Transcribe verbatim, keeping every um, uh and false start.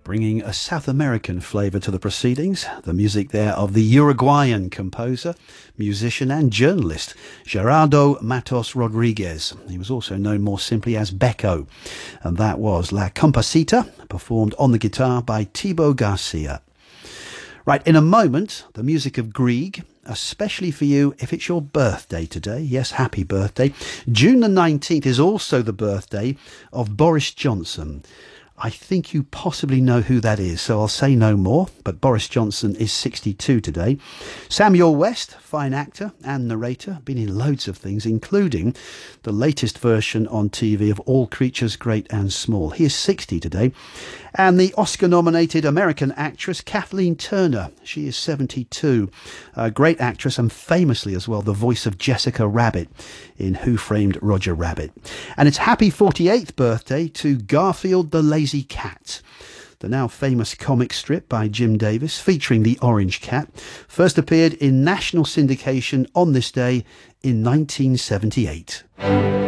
bringing a South American flavour to the proceedings. The music there of the Uruguayan composer, musician and journalist Gerardo Matos Rodriguez. He was also known more simply as Becco, and that was La Compasita, performed on the guitar by Thibaut Garcia. Right, in a moment, the music of Grieg, especially for you if it's your birthday today. Yes, happy birthday. June the nineteenth is also the birthday of Boris Johnson. I think you possibly know who that is, so I'll say no more, but Boris Johnson is sixty-two today. Samuel West, fine actor and narrator, been in loads of things, including the latest version on T V of All Creatures Great and Small. He is sixty today. And the Oscar-nominated American actress Kathleen Turner, she is seventy-two. A great actress and famously as well the voice of Jessica Rabbit in Who Framed Roger Rabbit. And it's happy forty-eighth birthday to Garfield the Lazy Cat, the now famous comic strip by Jim Davis featuring the orange cat, first appeared in national syndication on this day in nineteen seventy-eight.